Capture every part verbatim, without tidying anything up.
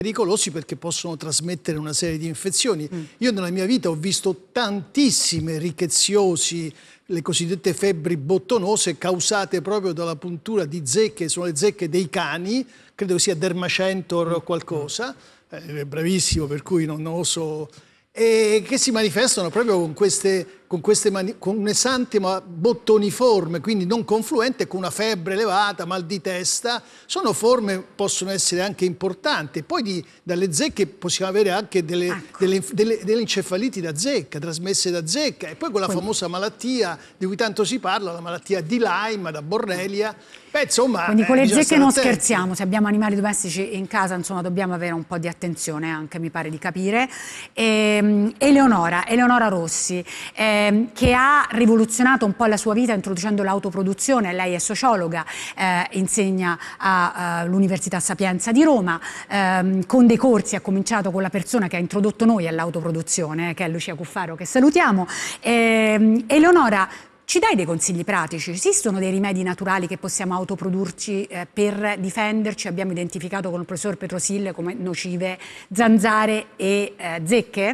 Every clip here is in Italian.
pericolosi perché possono trasmettere una serie di infezioni. Mm. Io nella mia vita ho visto tantissime rickettsiosi, le cosiddette febbri bottonose, causate proprio dalla puntura di zecche, sono le zecche dei cani, credo sia Dermacentor o qualcosa, è bravissimo per cui non, non lo so, e che si manifestano proprio con queste, con queste mani, con un'esantema bottoniforme, quindi non confluente, con una febbre elevata, mal di testa. Sono forme, possono essere anche importanti. Poi di, dalle zecche possiamo avere anche delle, ecco. delle, delle, delle encefaliti da zecca, trasmesse da zecca, e poi quella Quindi. famosa malattia di cui tanto si parla, la malattia di Lyme, da Borrelia. Beh, insomma, Quindi con eh, le bisogna zecche stare non attenti. scherziamo, se abbiamo animali domestici in casa, insomma, dobbiamo avere un po' di attenzione anche, mi pare di capire. Ehm, Eleonora, Eleonora Rossi, ehm, che ha rivoluzionato un po' la sua vita introducendo l'autoproduzione. Lei è sociologa, eh, insegna all'Università Sapienza di Roma, ehm, con dei corsi ha cominciato con la persona che ha introdotto noi all'autoproduzione, che è Lucia Cuffaro, che salutiamo. Ehm, Eleonora, ci dai dei consigli pratici? Esistono dei rimedi naturali che possiamo autoprodurci eh, per difenderci? Abbiamo identificato con il professor Petrosil come nocive zanzare e eh, zecche?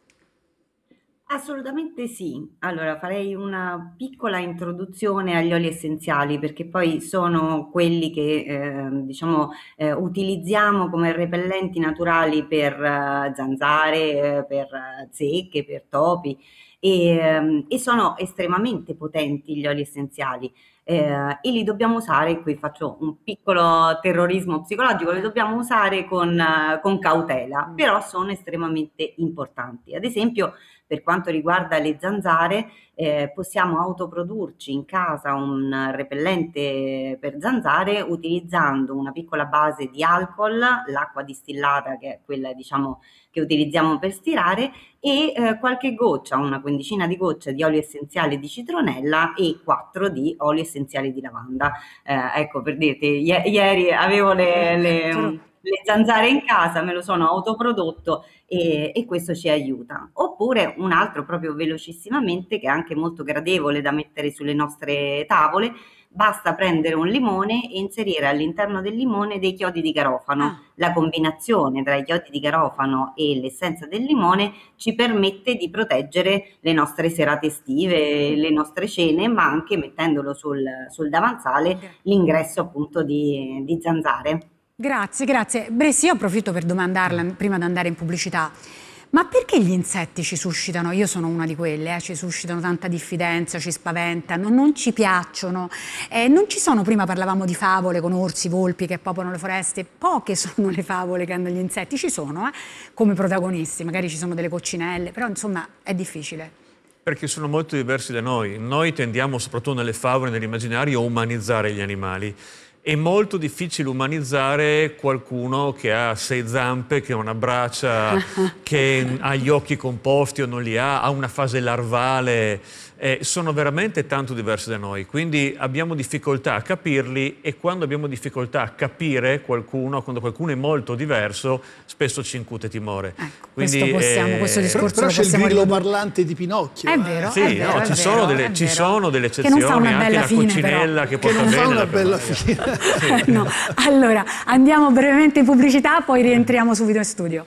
Assolutamente sì. Allora farei una piccola introduzione agli oli essenziali, perché poi sono quelli che eh, diciamo eh, utilizziamo come repellenti naturali per eh, zanzare, eh, per eh, zecche, per topi, e, ehm, e sono estremamente potenti gli oli essenziali. Eh, e li dobbiamo usare, qui faccio un piccolo terrorismo psicologico, li dobbiamo usare con, eh, con cautela, però sono estremamente importanti. Ad esempio, per quanto riguarda le zanzare, eh, possiamo autoprodurci in casa un repellente per zanzare utilizzando una piccola base di alcol, l'acqua distillata che è quella, diciamo, che utilizziamo per stirare, e eh, qualche goccia, una quindicina di gocce di olio essenziale di citronella e quattro di olio essenziale di lavanda. Eh, ecco, per dirti, ieri avevo le, le, le zanzare in casa, me lo sono autoprodotto e, e questo ci aiuta. Oppure un altro, proprio velocissimamente, che è anche molto gradevole da mettere sulle nostre tavole: basta prendere un limone e inserire all'interno del limone dei chiodi di garofano. Ah. La combinazione tra i chiodi di garofano e l'essenza del limone ci permette di proteggere le nostre serate estive, le nostre cene, ma anche, mettendolo sul, sul davanzale, l'ingresso appunto di, di zanzare. Grazie, grazie. Bressi, io approfitto per domandarla prima di andare in pubblicità. Ma perché gli insetti ci suscitano, io sono una di quelle, eh, ci suscitano tanta diffidenza, ci spaventano, non ci piacciono, eh, non ci sono, prima parlavamo di favole con orsi, volpi che popolano le foreste, poche sono le favole che hanno gli insetti, ci sono eh, come protagonisti, magari ci sono delle coccinelle, però insomma è difficile. Perché sono molto diversi da noi, noi tendiamo soprattutto nelle favole, nell'immaginario, a umanizzare gli animali. È molto difficile umanizzare qualcuno che ha sei zampe, che ha una braccia, che ha gli occhi composti o non li ha, ha una fase larvale. Eh, sono veramente tanto diversi da noi, quindi abbiamo difficoltà a capirli, e quando abbiamo difficoltà a capire qualcuno, quando qualcuno è molto diverso, spesso ci incute timore. Ecco, quindi, questo, possiamo, eh, questo discorso però lo c'è il possiamo grillo ricordare. parlante di Pinocchio. È eh. vero, Sì, è vero, no, è ci, vero, sono delle, è ci vero. sono delle Che non fa eccezioni, una anche bella la fine, coccinella però. che Che porta non fa bene una la bella primavera. fine. No. Allora, andiamo brevemente in pubblicità, poi rientriamo subito in studio.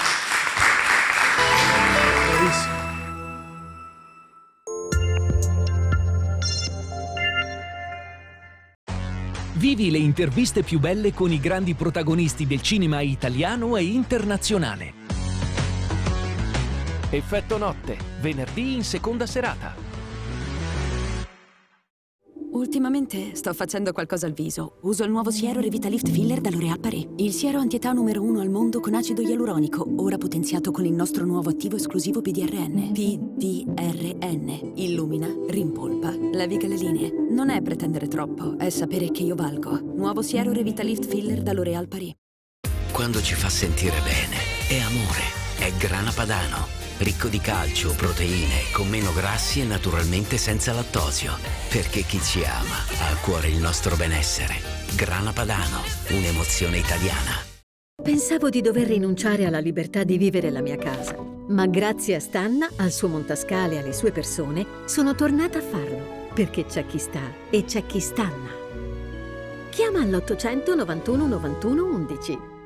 Vivi le interviste più belle con i grandi protagonisti del cinema italiano e internazionale. Effetto Notte, venerdì in seconda serata. Ultimamente sto facendo qualcosa al viso. Uso il nuovo siero Revitalift Filler da L'Oréal Paris. Il siero antietà numero uno al mondo con acido ialuronico, ora potenziato con il nostro nuovo attivo esclusivo P D R N. P D R N. Illumina, rimpolpa, leviga le linee. Non è pretendere troppo, è sapere che io valgo. Nuovo siero Revitalift Filler da L'Oréal Paris. Quando ci fa sentire bene, è amore, è Grana Padano. Ricco di calcio, proteine, con meno grassi e naturalmente senza lattosio. Perché chi ci ama ha a cuore il nostro benessere. Grana Padano, un'emozione italiana. Pensavo di dover rinunciare alla libertà di vivere la mia casa, ma grazie a Stanna, al suo montascale e alle sue persone, sono tornata a farlo, perché c'è chi sta e c'è chi stanna. Chiama all'ottocento novantuno novantuno undici.